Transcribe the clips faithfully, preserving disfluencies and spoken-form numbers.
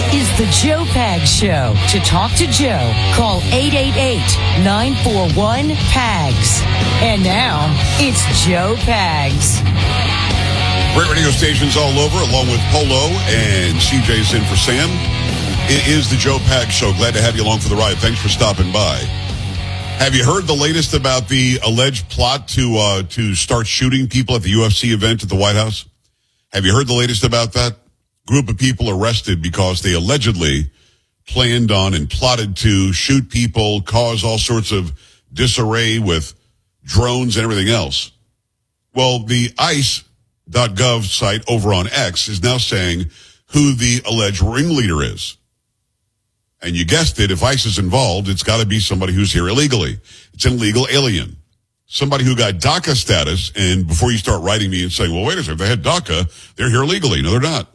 is the Joe Pags Show. To talk to Joe, call eight eight eight, nine four one, P A G S. And now, it's Joe Pags. Great radio stations all over, along with Polo and C J's in for Sam. It is the Joe Pags Show. Glad to have you along for the ride. Thanks for stopping by. Have you heard the latest about the alleged plot to uh, to start shooting people at the U F C event at the White House? Have you heard the latest about that? Group of people arrested because they allegedly planned on and plotted to shoot people, cause all sorts of disarray with drones and everything else. Well, the ice dot gov site over on X is now saying who the alleged ringleader is. And you guessed it, if ICE is involved, it's got to be somebody who's here illegally. It's an illegal alien. Somebody who got DACA status, and before you start writing me and saying, well, wait a second, if they had DACA, they're here illegally. No, they're not.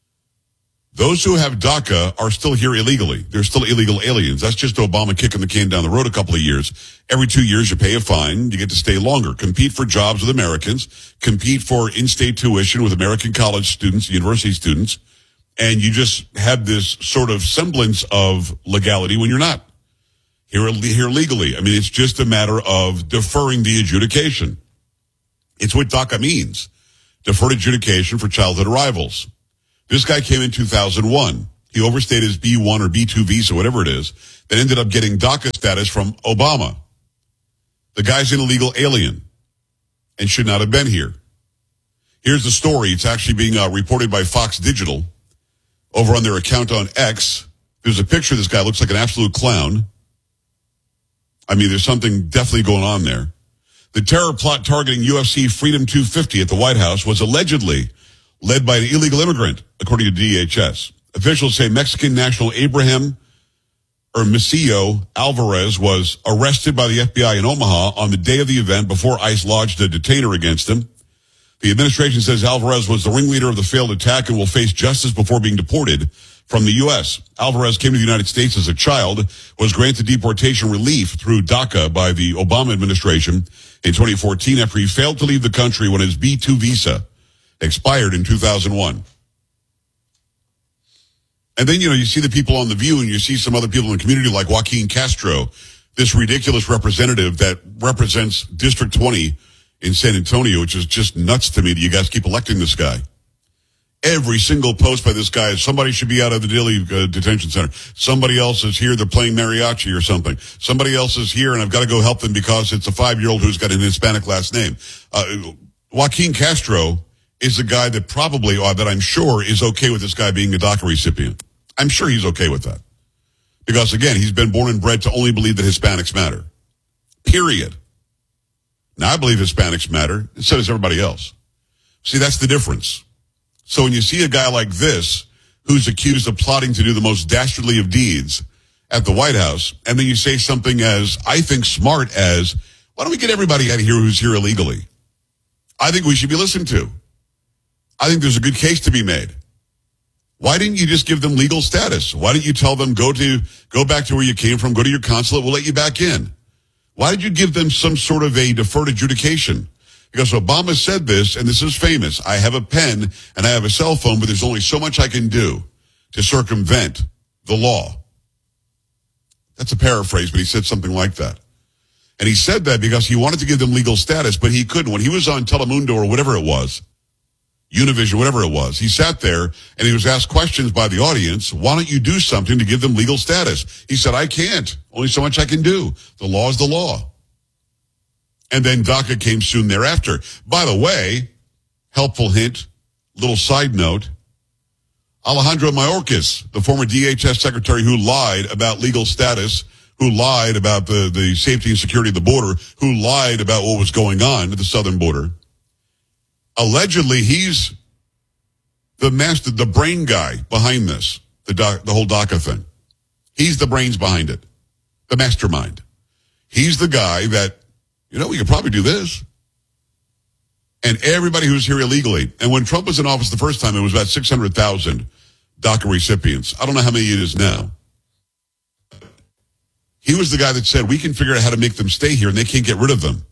Those who have DACA are still here illegally. They're still illegal aliens. That's just Obama kicking the can down the road a couple of years. Every two years you pay a fine. You get to stay longer. Compete for jobs with Americans. Compete for in-state tuition with American college students, university students. And you just have this sort of semblance of legality when you're not here, here legally. I mean, it's just a matter of deferring the adjudication. It's what DACA means. Deferred adjudication for childhood arrivals. This guy came in two thousand one. He overstayed his B one or B two visa, whatever it is, that ended up getting DACA status from Obama. The guy's an illegal alien and should not have been here. Here's the story. It's actually being uh, reported by Fox Digital over on their account on X. There's a picture of this guy. Looks like an absolute clown. I mean, there's something definitely going on there. The terror plot targeting U F C Freedom two fifty at the White House was allegedly led by an illegal immigrant, according to D H S. Officials say Mexican national Abraham Hermosillo Alvarez was arrested by the F B I in Omaha on the day of the event before ICE lodged a detainer against him. The administration says Alvarez was the ringleader of the failed attack and will face justice before being deported from the U S. Alvarez came to the United States as a child, was granted deportation relief through DACA by the Obama administration in twenty fourteen after he failed to leave the country when his B two visa expired in two thousand one. And then, you know, you see the people on The View and you see some other people in the community like Joaquin Castro, this ridiculous representative that represents District twenty in San Antonio, which is just nuts to me that you guys keep electing this guy. Every single post by this guy is somebody should be out of the Dilley uh, detention center. Somebody else is here. They're playing mariachi or something. Somebody else is here and I've got to go help them because it's a five-year-old who's got an Hispanic last name. Uh, Joaquin Castro is a guy that probably, or that I'm sure is okay with this guy being a DACA recipient. I'm sure he's okay with that. Because again, he's been born and bred to only believe that Hispanics matter. Period. Now I believe Hispanics matter, and so does everybody else. See, that's the difference. So when you see a guy like this, who's accused of plotting to do the most dastardly of deeds at the White House, and then you say something as, I think, smart as, why don't we get everybody out of here who's here illegally? I think we should be listened to. I think there's a good case to be made. Why didn't you just give them legal status? Why didn't you tell them, go to, go back to where you came from, go to your consulate, we'll let you back in? Why did you give them some sort of a deferred adjudication? Because Obama said this, and this is famous. I have a pen and I have a cell phone, but there's only so much I can do to circumvent the law. That's a paraphrase, but he said something like that. And he said that because he wanted to give them legal status, but he couldn't. When he was on Telemundo or whatever it was, Univision, whatever it was, he sat there and he was asked questions by the audience. Why don't you do something to give them legal status? He said, I can't. Only so much I can do. The law is the law. And then DACA came soon thereafter. By the way, helpful hint, little side note, Alejandro Mayorkas, the former D H S secretary who lied about legal status, who lied about the, the safety and security of the border, who lied about what was going on at the southern border. Allegedly, he's the master, the brain guy behind this, the doc, the whole DACA thing. He's the brains behind it, the mastermind. He's the guy that, you know, we could probably do this. And everybody who's here illegally. And when Trump was in office the first time, it was about six hundred thousand DACA recipients. I don't know how many it is now. He was the guy that said, we can figure out how to make them stay here and they can't get rid of them.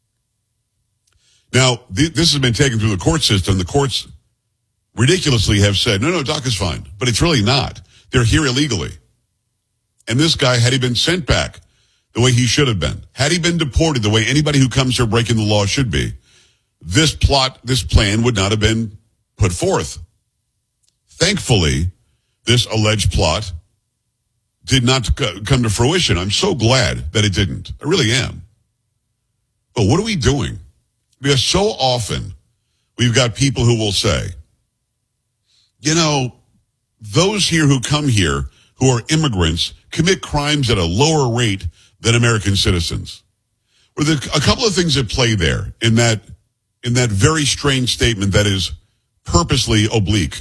Now, th- this has been taken through the court system. The courts ridiculously have said, no, no, DACA's fine. But it's really not. They're here illegally. And this guy, had he been sent back the way he should have been, had he been deported the way anybody who comes here breaking the law should be, this plot, this plan would not have been put forth. Thankfully, this alleged plot did not come to fruition. I'm so glad that it didn't. I really am. But what are we doing? Because so often we've got people who will say, you know, those here who come here who are immigrants commit crimes at a lower rate than American citizens. Well, there are a couple of things at play there in that in that very strange statement that is purposely oblique.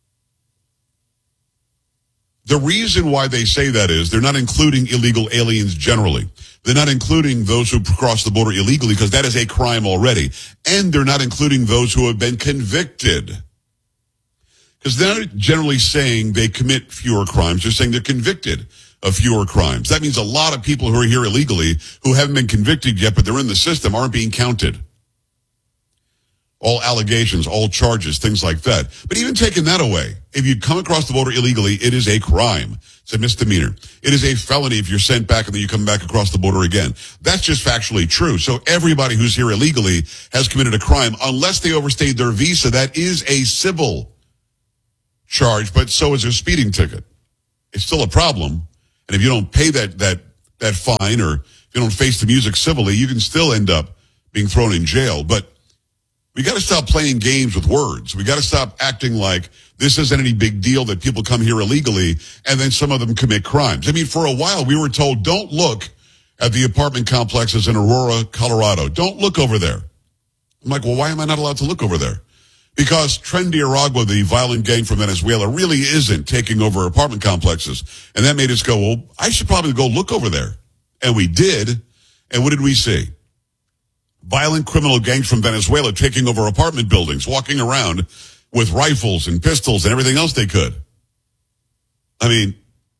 The reason why they say that is they're not including illegal aliens generally. They're not including those who cross the border illegally because that is a crime already. And they're not including those who have been convicted. Because they're not generally saying they commit fewer crimes. They're saying they're convicted of fewer crimes. That means a lot of people who are here illegally who haven't been convicted yet, but they're in the system, aren't being counted. All allegations, all charges, things like that. But even taking that away, if you come across the border illegally, it is a crime. It's a misdemeanor. It is a felony if you're sent back and then you come back across the border again. That's just factually true. So everybody who's here illegally has committed a crime unless they overstayed their visa. That is a civil charge, but so is a speeding ticket. It's still a problem. And if you don't pay that, that, that fine or if you don't face the music civilly, you can still end up being thrown in jail. But we got to stop playing games with words. We got to stop acting like this isn't any big deal that people come here illegally and then some of them commit crimes. I mean, for a while we were told, don't look at the apartment complexes in Aurora, Colorado. Don't look over there. I'm like, well, why am I not allowed to look over there? Because Tren de Aragua, the violent gang from Venezuela, really isn't taking over apartment complexes. And that made us go, well, I should probably go look over there. And we did. And what did we see? Violent criminal gangs from Venezuela taking over apartment buildings, walking around with rifles and pistols and everything else they could. I mean,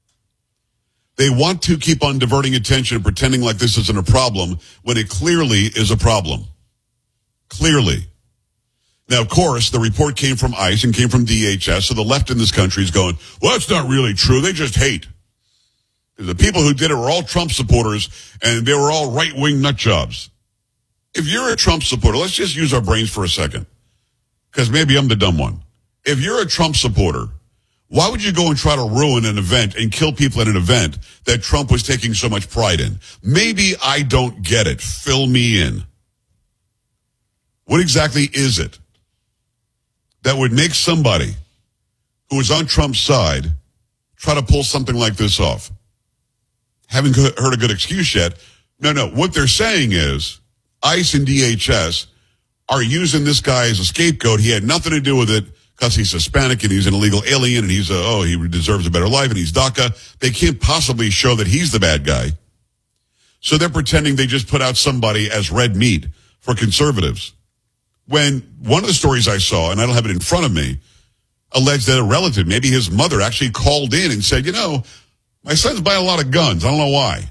they want to keep on diverting attention and pretending like this isn't a problem when it clearly is a problem. Clearly. Now, of course, the report came from ICE and came from D H S, so the left in this country is going, well, that's not really true. They just hate. The people who did it were all Trump supporters, and they were all right-wing nut jobs. If you're a Trump supporter, let's just use our brains for a second, because maybe I'm the dumb one. If you're a Trump supporter, why would you go and try to ruin an event and kill people at an event that Trump was taking so much pride in? Maybe I don't get it. Fill me in. What exactly is it that would make somebody who is on Trump's side try to pull something like this off? Haven't heard a good excuse yet. No, no. What they're saying is ICE and D H S are using this guy as a scapegoat. He had nothing to do with it because he's Hispanic and he's an illegal alien and he's a, oh, he deserves a better life and he's DACA. They can't possibly show that he's the bad guy. So they're pretending they just put out somebody as red meat for conservatives. When one of the stories I saw, and I don't have it in front of me, alleged that a relative, maybe his mother, actually called in and said, you know, my son's buying a lot of guns. I don't know why.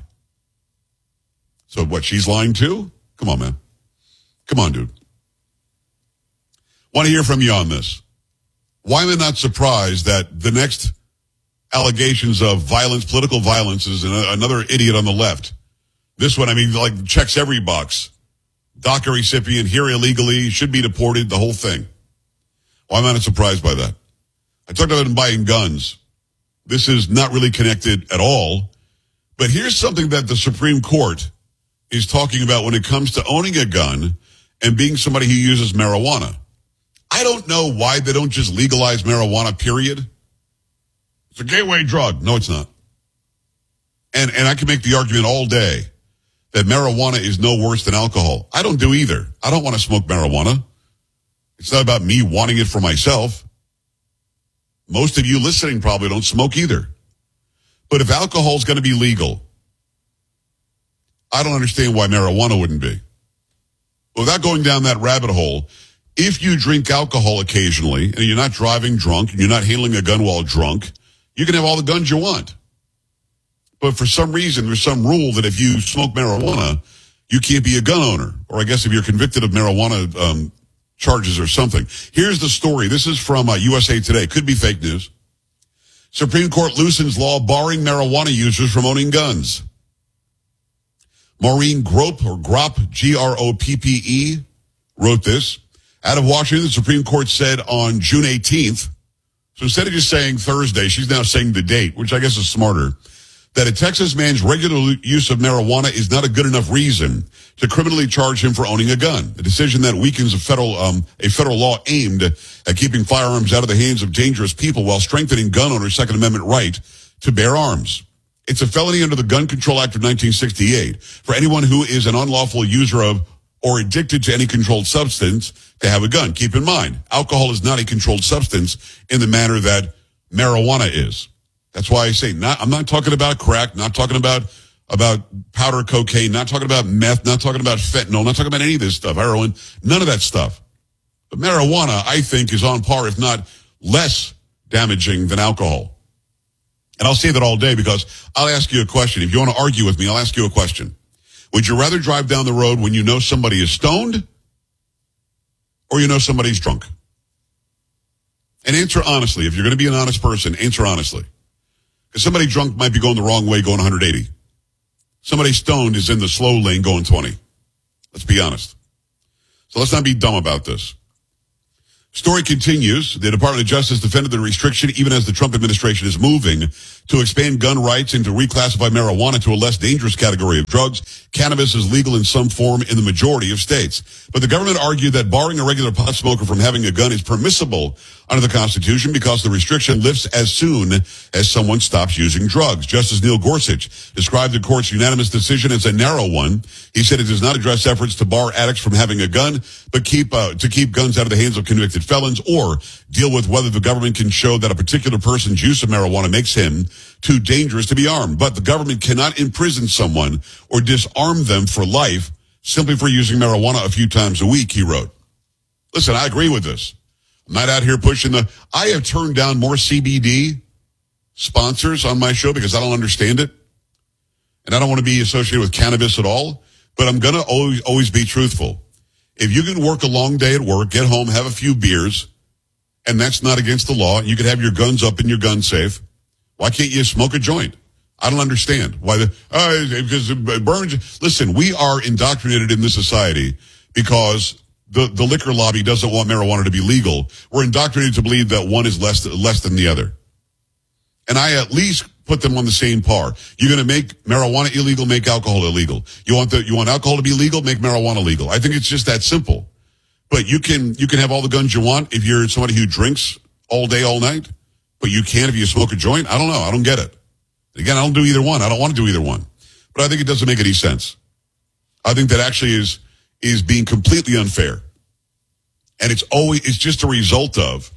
So what, she's lying too? Come on, man. Come on, dude. Want to hear from you on this. Why am I not surprised that the next allegations of violence, political violence, is another idiot on the left? This one, I mean, like, checks every box. DACA recipient, here illegally, should be deported, the whole thing. Why am I not surprised by that? I talked about him buying guns. This is not really connected at all. But here's something that the Supreme Court is talking about when it comes to owning a gun and being somebody who uses marijuana. I don't know why they don't just legalize marijuana, period. It's a gateway drug. No, it's not. And and I can make the argument all day that marijuana is no worse than alcohol. I don't do either. I don't want to smoke marijuana. It's not about me wanting it for myself. Most of you listening probably don't smoke either. But if alcohol is going to be legal, I don't understand why marijuana wouldn't be. Without going down that rabbit hole, if you drink alcohol occasionally and you're not driving drunk and you're not handling a gun while drunk, you can have all the guns you want. But for some reason, there's some rule that if you smoke marijuana, you can't be a gun owner. Or I guess if you're convicted of marijuana um, charges or something. Here's the story. This is from uh, U S A Today. Could be fake news. Supreme Court loosens law barring marijuana users from owning guns. Maureen Grope, or Gropp, G R O P P E, wrote this. Out of Washington, the Supreme Court said on June eighteenth, so instead of just saying Thursday, she's now saying the date, which I guess is smarter, that a Texas man's regular use of marijuana is not a good enough reason to criminally charge him for owning a gun. A decision that weakens a federal, um, a federal law aimed at keeping firearms out of the hands of dangerous people while strengthening gun owners' Second Amendment right to bear arms. It's a felony under the Gun Control Act of nineteen sixty-eight for anyone who is an unlawful user of or addicted to any controlled substance to have a gun. Keep in mind, alcohol is not a controlled substance in the manner that marijuana is. That's why I say not, I'm not talking about crack, not talking about, about powder cocaine, not talking about meth, not talking about fentanyl, not talking about any of this stuff, heroin, none of that stuff. But marijuana, I think, is on par, if not less damaging than alcohol. And I'll say that all day because I'll ask you a question. If you want to argue with me, I'll ask you a question. Would you rather drive down the road when you know somebody is stoned or you know somebody's drunk? And answer honestly. If you're going to be an honest person, answer honestly. Because somebody drunk might be going the wrong way going one hundred eighty. Somebody stoned is in the slow lane going twenty. Let's be honest. So let's not be dumb about this. Story continues. The Department of Justice defended the restriction even as the Trump administration is moving to expand gun rights and to reclassify marijuana to a less dangerous category of drugs. Cannabis is legal in some form in the majority of states. But the government argued that barring a regular pot smoker from having a gun is permissible under the Constitution because the restriction lifts as soon as someone stops using drugs. Justice Neil Gorsuch described the court's unanimous decision as a narrow one. He said it does not address efforts to bar addicts from having a gun, but keep uh, to keep guns out of the hands of convicted felons, or deal with whether the government can show that a particular person's use of marijuana makes him too dangerous to be armed. But the government cannot imprison someone or disarm them for life simply for using marijuana a few times a week, he wrote. Listen, I agree with this. I'm not out here pushing the... I have turned down more C B D sponsors on my show because I don't understand it. And I don't want to be associated with cannabis at all. But I'm going to always, always be truthful. If you can work a long day at work, get home, have a few beers, and that's not against the law, you can have your guns up in your gun safe, why can't you smoke a joint? I don't understand why the, uh, because it burns. Listen, we are indoctrinated in this society because the, the liquor lobby doesn't want marijuana to be legal. We're indoctrinated to believe that one is less, less than the other. And I at least put them on the same par. You're going to make marijuana illegal, make alcohol illegal. You want the, you want alcohol to be legal, make marijuana legal. I think it's just that simple. But you can, you can have all the guns you want if you're somebody who drinks all day, all night. But you can't if you smoke a joint? I don't know. I don't get it. Again, I don't do either one. I don't want to do either one. But I think it doesn't make any sense. I think that actually is, is being completely unfair. And it's always, it's just a result of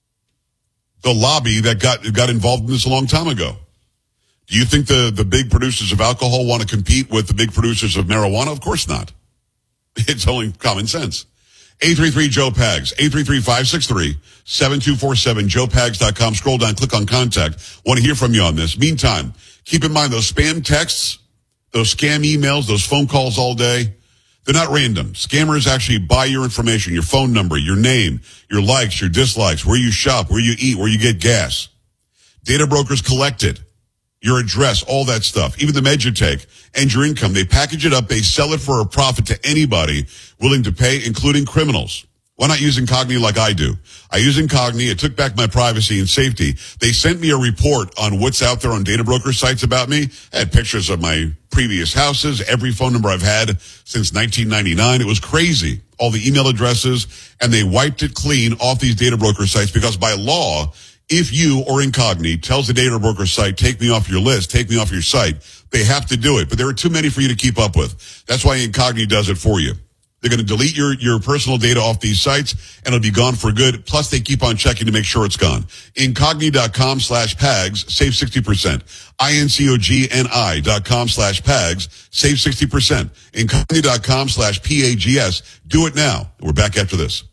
the lobby that got, got involved in this a long time ago. Do you think the, the big producers of alcohol want to compete with the big producers of marijuana? Of course not. It's only common sense. eight three three Joe Pags, eight three three, five six three, seven two four seven, joe pags dot com. Scroll down, click on contact. Want to hear from you on this. Meantime, keep in mind those spam texts, those scam emails, those phone calls all day, they're not random. Scammers actually buy your information, your phone number, your name, your likes, your dislikes, where you shop, where you eat, where you get gas. Data brokers collect it. Your address, all that stuff, even the meds you take, and your income. They package it up. They sell it for a profit to anybody willing to pay, including criminals. Why not use Incogni like I do? I use Incogni. It took back my privacy and safety. They sent me a report on what's out there on data broker sites about me. I had pictures of my previous houses, every phone number I've had since nineteen ninety-nine. It was crazy. All the email addresses, and they wiped it clean off these data broker sites because by law, if you or Incogni tells the data broker site, take me off your list, take me off your site, they have to do it. But there are too many for you to keep up with. That's why Incogni does it for you. They're going to delete your, your personal data off these sites, and it'll be gone for good. Plus, they keep on checking to make sure it's gone. Incogni.com slash Pags, save sixty percent. I-N-C-O-G-N-I dot com slash Pags, save sixty percent. Incogni.com slash P-A-G-S. Do it now. We're back after this.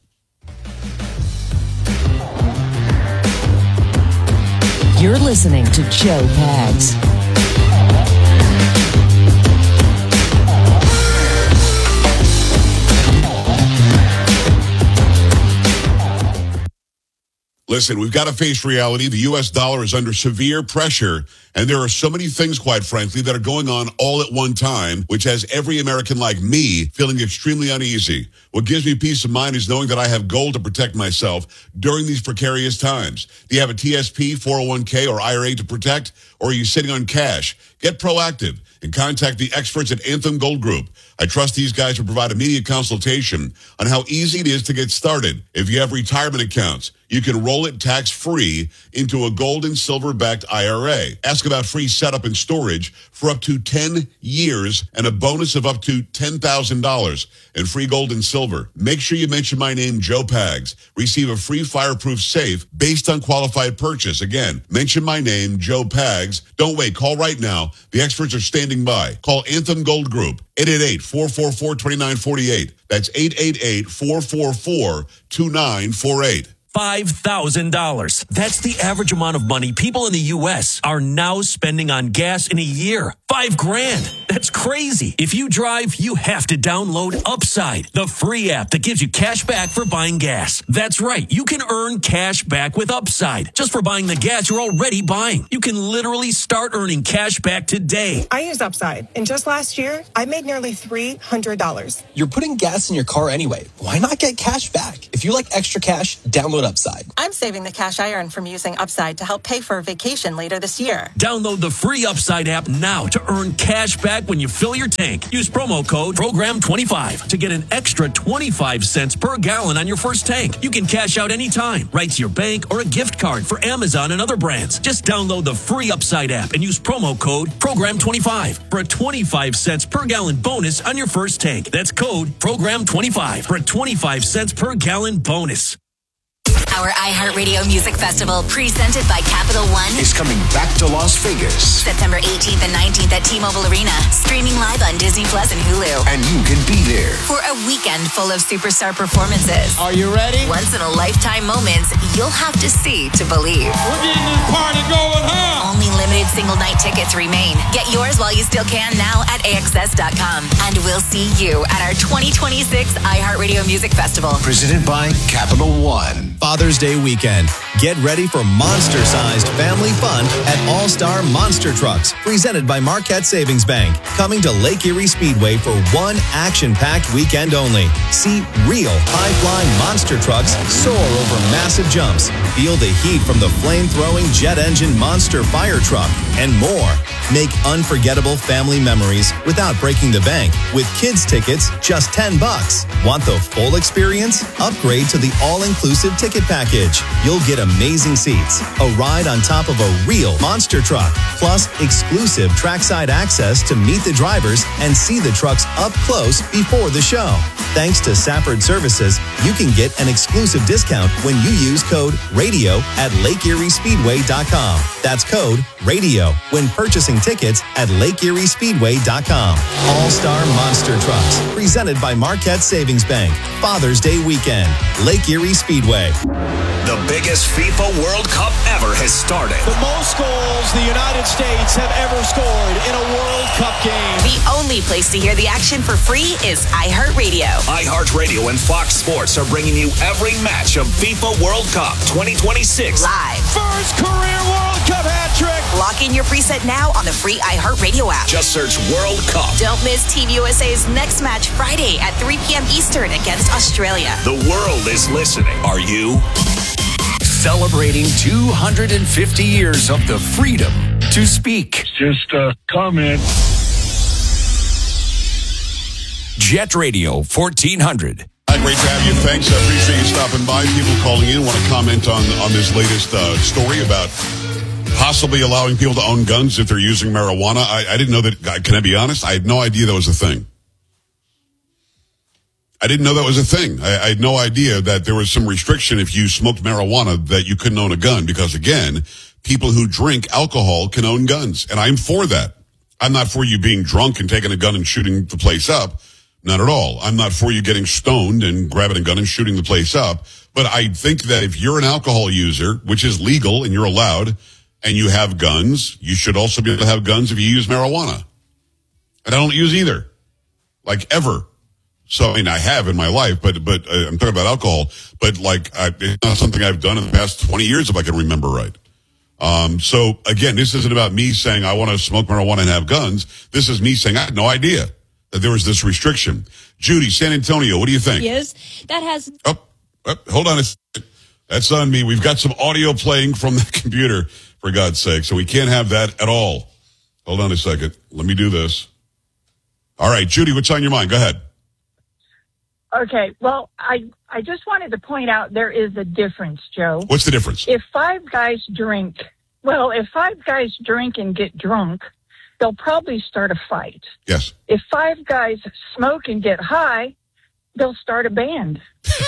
You're listening to Joe Pags. Listen, we've got to face reality. The U S dollar is under severe pressure, and there are so many things, quite frankly, that are going on all at one time, which has every American like me feeling extremely uneasy. What gives me peace of mind is knowing that I have gold to protect myself during these precarious times. Do you have a T S P, four oh one k, or I R A to protect, or are you sitting on cash? Get proactive and contact the experts at Anthem Gold Group. I trust these guys to provide immediate consultation on how easy it is to get started. If you have retirement accounts, you can roll it tax-free into a gold and silver-backed I R A. Ask about free setup and storage for up to ten years and a bonus of up to ten thousand dollars in free gold and silver. Make sure you mention my name, Joe Pags. Receive a free fireproof safe based on qualified purchase. Again, mention my name, Joe Pags. Don't wait. Call right now. The experts are standing by. Call Anthem Gold Group, eight eight eight, four four four, two nine four eight. That's eight eight eight, four four four, two nine four eight. five thousand dollars. That's the average amount of money people in the U S are now spending on gas in a year. Five grand. That's crazy. If you drive, you have to download Upside, the free app that gives you cash back for buying gas. That's right. You can earn cash back with Upside just for buying the gas you're already buying. You can literally start earning cash back today. I use Upside, and just last year, I made nearly three hundred dollars. You're putting gas in your car anyway. Why not get cash back? If you like extra cash, download Upside. I'm saving the cash I earn from using Upside to help pay for a vacation later this year. Download the free Upside app now to earn cash back when you fill your tank. Use promo code program twenty-five to get an extra twenty-five cents per gallon on your first tank. You can cash out anytime, right to your bank or a gift card for Amazon and other brands. Just download the free Upside app and use promo code program twenty-five for a twenty-five cents per gallon bonus on your first tank. That's code program twenty-five for a twenty-five cents per gallon bonus. Our iHeartRadio Music Festival, presented by Capital One, is coming back to Las Vegas. September eighteenth and nineteenth at T-Mobile Arena, streaming live on Disney Plus and Hulu. And you can be there For a weekend full of superstar performances. Are you ready? Once-in-a-lifetime moments you'll have to see to believe. We're getting this party going, huh? Only limited single-night tickets remain. Get yours while you still can now at A X S dot com. And we'll see you at our twenty twenty-six iHeartRadio Music Festival. Presented by Capital One. Father's Day weekend. Get ready for monster-sized family fun at All-Star Monster Trucks, presented by Marquette Savings Bank. Coming to Lake Erie Speedway for one action-packed weekend only. See real high-flying monster trucks soar over massive jumps. Feel the heat from the flame-throwing jet engine monster fire truck, and more. Make unforgettable family memories without breaking the bank with kids tickets just ten bucks. Want the full experience? Upgrade to the all-inclusive ticket package. You'll get amazing seats, a ride on top of a real monster truck, plus exclusive trackside access to meet the drivers and see the trucks up close before the show. Thanks to Safford Services, you can get an exclusive discount when you use code RADIO at Lake Erie Speedway dot com. That's code RADIO when purchasing tickets at Lake Erie Speedway dot com. All-Star Monster Trucks, presented by Marquette Savings Bank. Father's Day weekend, Lake Erie Speedway. The biggest FIFA World Cup ever has started. The most goals the United States have ever scored in a World Cup game. The only place to hear the action for free is iHeartRadio. iHeartRadio and Fox Sports are bringing you every match of FIFA World Cup twenty twenty-six. Live. First career World Cup hat trick. Lock in your preset now on the free iHeartRadio app. Just search World Cup. Don't miss Team U S A's next match Friday at three p.m. Eastern against Australia. The world is listening. Are you? Celebrating two hundred fifty years of the freedom to speak. Just a comment. Jet Radio fourteen hundred. Hi, great to have you. Thanks. I appreciate you stopping by. People calling in want to comment on, on this latest uh, story about possibly allowing people to own guns if they're using marijuana. I, I didn't know that. Can I be honest? I had no idea that was a thing. I didn't know that was a thing. I, I had no idea that there was some restriction if you smoked marijuana that you couldn't own a gun because, again, people who drink alcohol can own guns. And I'm for that. I'm not for you being drunk and taking a gun and shooting the place up. Not at all. I'm not for you getting stoned and grabbing a gun and shooting the place up. But I think that if you're an alcohol user, which is legal and you're allowed, and you have guns, you should also be able to have guns if you use marijuana. And I don't use either. Like, ever. So, I mean, I have in my life, but but uh, I'm talking about alcohol. But, like, I, it's not something I've done in the past twenty years, if I can remember right. Um, so, again, this isn't about me saying I want to smoke marijuana and have guns. This is me saying I had no idea that there was this restriction. Judy, San Antonio, what do you think? Yes, that has... Oh, oh, hold on a second. That's on me. We've got some audio playing from the computer, for God's sake, so we can't have that at all. Hold on a second. Let me do this. All right, Judy, what's on your mind? Go ahead. Okay, well, I I just wanted to point out there is a difference, Joe. What's the difference? If five guys drink, well, if five guys drink and get drunk, they'll probably start a fight. Yes. If five guys smoke and get high, they'll start a band.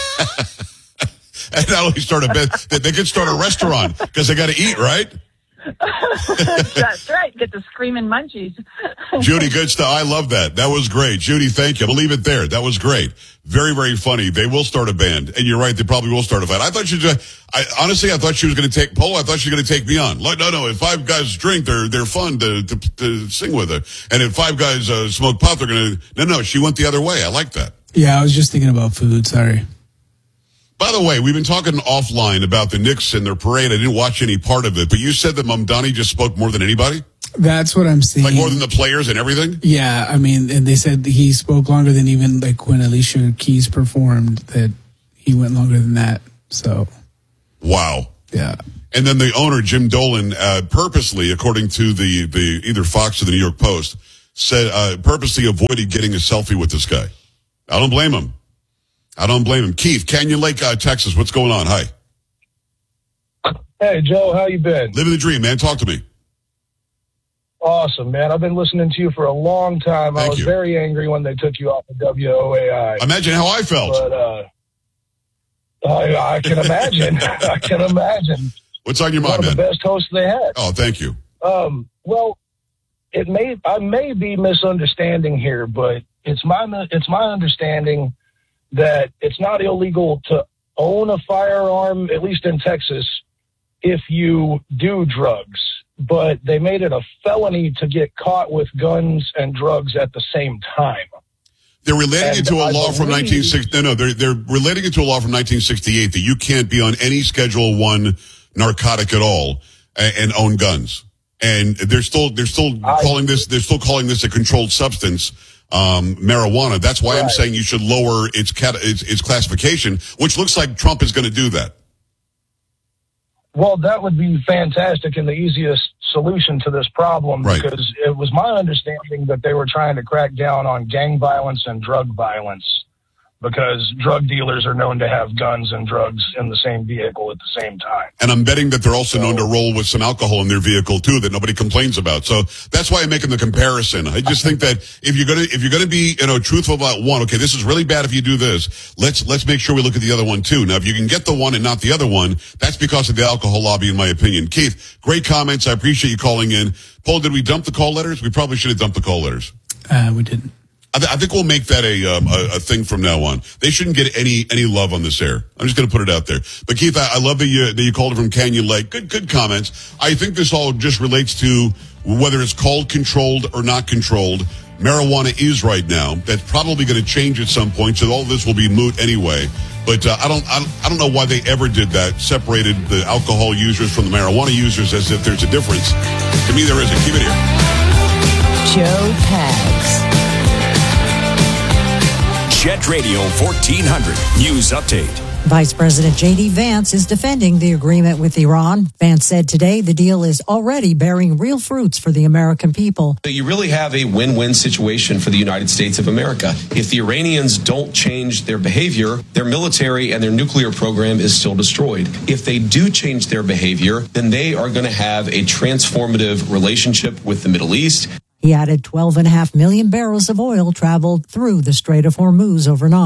And not only start a band, they can start a restaurant because they got to eat, right? That's right. Get the screaming munchies. Judy, good stuff. I love that. That was great. Judy, thank you. I'll leave it there. That was great. Very, very funny. They will start a band. And you're right. They probably will start a fight. I thought she just, I, honestly, I thought she was going to take Polo. I thought she was going to take me on. Like, no, no. If five guys drink, they're, they're fun to, to, to sing with her. And if five guys uh, smoke pot, they're going to, no, no. She went the other way. I like that. Yeah, I was just thinking about food. Sorry. By the way, we've been talking offline about the Knicks and their parade. I didn't watch any part of it, but you said that Mamdani just spoke more than anybody? That's what I'm saying. Like more than the players and everything? Yeah, I mean, and they said he spoke longer than even like when Alicia Keys performed, that he went longer than that. So. Wow. Yeah. And then the owner, Jim Dolan, uh, purposely, according to the, the either Fox or the New York Post, said uh, purposely avoided getting a selfie with this guy. I don't blame him. I don't blame him. Keith, Canyon Lake, uh, Texas. What's going on? Hi. Hey, Joe. How you been? Living the dream, man. Talk to me. Awesome, man. I've been listening to you for a long time. Thank I was you. very angry when they took you off of W O A I. Imagine how I felt. But, uh, I, I can imagine. I can imagine. What's on your One mind, of man? the best hosts they had. Oh, thank you. Um, well, it may I may be misunderstanding here, but it's my it's my understanding that it's not illegal to own a firearm, at least in Texas, if you do drugs. But they made it a felony to get caught with guns and drugs at the same time. They're relating And it to a I law from believe- nineteen sixty. No, no, they're they're relating it to a law from nineteen sixty-eight that you can't be on any Schedule One narcotic at all and, and own guns. And they're still they're still I- calling this they're still calling this a controlled substance, um, marijuana. That's why I'm Right. saying you should lower its cat its, its classification, which looks like Trump is going to do that. Well, that would be fantastic and the easiest solution to this problem, Right. because it was my understanding that they were trying to crack down on gang violence and drug violence, because drug dealers are known to have guns and drugs in the same vehicle at the same time. And I'm betting that they're also known to roll with some alcohol in their vehicle too that nobody complains about. So that's why I'm making the comparison. I just think that if you're gonna if you're gonna be you know truthful about one, okay, this is really bad if you do this. Let's let's make sure we look at the other one too. Now, if you can get the one and not the other one, that's because of the alcohol lobby, in my opinion. Keith, great comments. I appreciate you calling in. Paul, did we dump the call letters? We probably should have dumped the call letters. Uh, we didn't. I, th- I think we'll make that a, um, a a thing from now on. They shouldn't get any any love on this air. I'm just going to put it out there. But Keith, I, I love that you that you called it from Canyon Lake. Good good comments. I think this all just relates to whether it's called controlled or not controlled. Marijuana is right now. That's probably going to change at some point. So all this will be moot anyway. But uh, I don't I don't I don't know why they ever did that. Separated the alcohol users from the marijuana users as if there's a difference. To me, there isn't. Keep it here. Joe Pags. Jet Radio fourteen hundred News Update. Vice President J D. Vance is defending the agreement with Iran. Vance said today the deal is already bearing real fruits for the American people. You really have a win-win situation for the United States of America. If the Iranians don't change their behavior, their military and their nuclear program is still destroyed. If they do change their behavior, then they are going to have a transformative relationship with the Middle East. He added twelve and a half million barrels of oil traveled through the Strait of Hormuz overnight.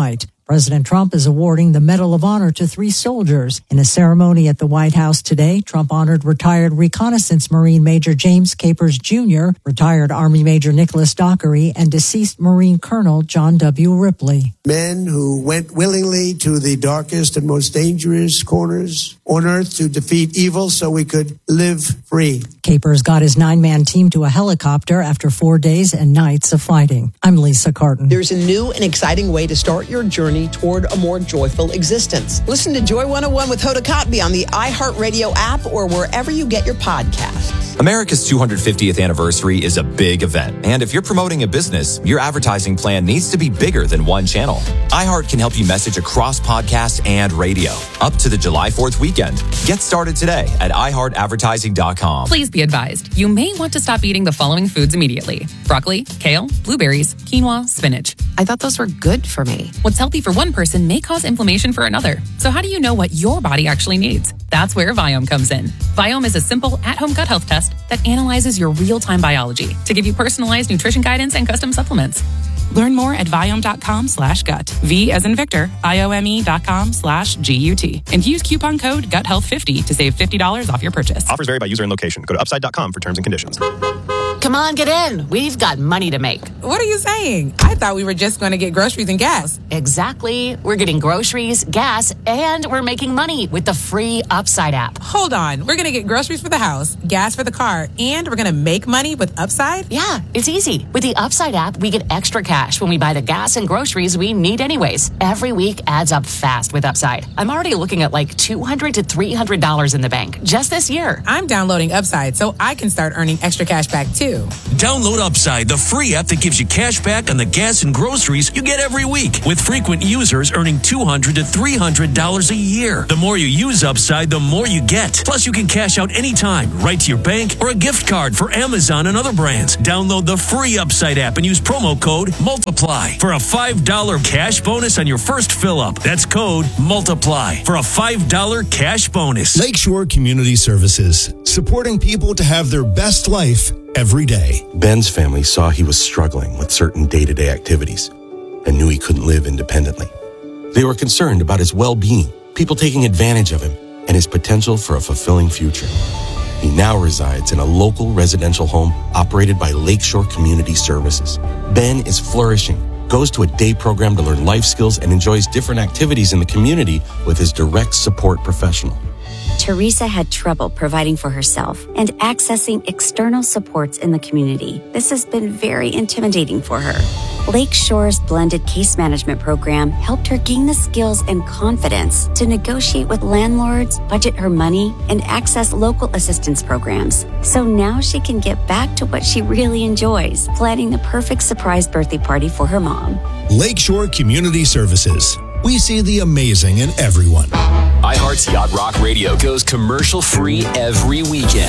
President Trump is awarding the Medal of Honor to three soldiers. In a ceremony at the White House today, Trump honored retired Reconnaissance Marine Major James Capers Junior, retired Army Major Nicholas Dockery, and deceased Marine Colonel John W. Ripley. Men who went willingly to the darkest and most dangerous corners on earth to defeat evil so we could live free. Capers got his nine-man team to a helicopter after four days and nights of fighting. I'm Lisa Carton. There's a new and exciting way to start your journey toward a more joyful existence. Listen to Joy one oh one with Hoda Kotb on the iHeartRadio app or wherever you get your podcasts. America's two hundred fiftieth anniversary is a big event. And if you're promoting a business, your advertising plan needs to be bigger than one channel. iHeart can help you message across podcast and radio up to the July fourth weekend. Get started today at i heart advertising dot com. Please be advised, you may want to stop eating the following foods immediately. Broccoli, kale, blueberries, quinoa, spinach. I thought those were good for me. What's healthy for one person may cause inflammation for another. So how do you know what your body actually needs? That's where Viome comes in. Viome is a simple at-home gut health test that analyzes your real-time biology to give you personalized nutrition guidance and custom supplements. Learn more at Viome.com slash gut. V as in Victor, I-O-M-E dot com slash G-U-T. And use coupon code gut health fifty to save fifty dollars off your purchase. Offers vary by user and location. Go to upside dot com for terms and conditions. Come on, get in. We've got money to make. What are you saying? I thought we were just going to get groceries and gas. Exactly. We're getting groceries, gas, and we're making money with the free Upside app. Hold on. We're going to get groceries for the house, gas for the car, and we're going to make money with Upside? Yeah, it's easy. With the Upside app, we get extra cash when we buy the gas and groceries we need anyways. Every week adds up fast with Upside. I'm already looking at like two hundred to three hundred dollars in the bank just this year. I'm downloading Upside so I can start earning extra cash back too. Download Upside, the free app that gives you cash back on the gas and groceries you get every week, with frequent users earning two hundred to three hundred dollars a year. The more you use Upside, the more you get. Plus, you can cash out anytime, right to your bank, or a gift card for Amazon and other brands. Download the free Upside app and use promo code MULTIPLY for a five dollars cash bonus on your first fill-up. That's code MULTIPLY for a five dollars cash bonus. Lakeshore Community Services, supporting people to have their best life every day. Ben's family saw he was struggling with certain day-to-day activities and knew he couldn't live independently. They were concerned about his well-being, people taking advantage of him, and his potential for a fulfilling future. He now resides in a local residential home operated by Lakeshore Community Services. Ben is flourishing, goes to a day program to learn life skills, and enjoys different activities in the community with his direct support professional. Teresa had trouble providing for herself and accessing external supports in the community. This has been very intimidating for her. Lakeshore's blended case management program helped her gain the skills and confidence to negotiate with landlords, budget her money, and access local assistance programs. So now she can get back to what she really enjoys, planning the perfect surprise birthday party for her mom. Lakeshore Community Services. We see the amazing in everyone. iHeart's Yacht Rock Radio goes commercial-free every weekend.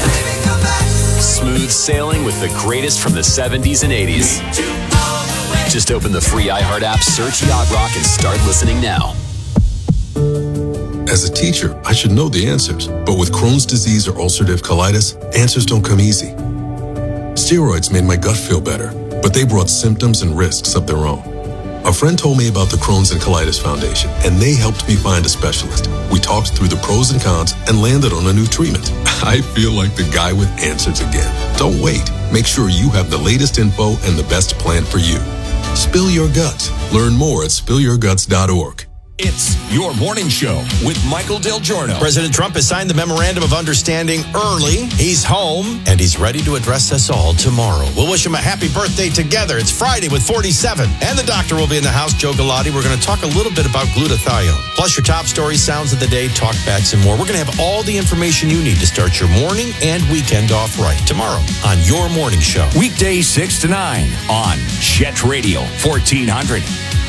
Smooth sailing with the greatest from the seventies and eighties. Just open the free iHeart app, search Yacht Rock, and start listening now. As a teacher, I should know the answers. But with Crohn's disease or ulcerative colitis, answers don't come easy. Steroids made my gut feel better, but they brought symptoms and risks of their own. A friend told me about the Crohn's and Colitis Foundation, and they helped me find a specialist. We talked through the pros and cons and landed on a new treatment. I feel like the guy with answers again. Don't wait. Make sure you have the latest info and the best plan for you. Spill your guts. Learn more at spill your guts dot org. It's Your Morning Show with Michael Del Giorno. President Trump has signed the Memorandum of Understanding early. He's home, and he's ready to address us all tomorrow. We'll wish him a happy birthday together. It's Friday with forty-seven. And the doctor will be in the house, Joe Galati. We're going to talk a little bit about glutathione. Plus your top stories, sounds of the day, talkbacks, and more. We're going to have all the information you need to start your morning and weekend off right tomorrow on Your Morning Show. Weekdays six to nine on Jet Radio fourteen hundred.